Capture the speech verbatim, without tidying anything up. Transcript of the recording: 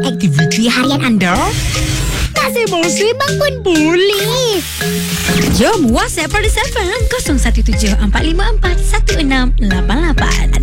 aktiviti harian anda? Tak sibuk-sibuk pun boleh. Jom WhatsApp Parti F M kosong satu tujuh empat lima empat satu enam lapan lapan.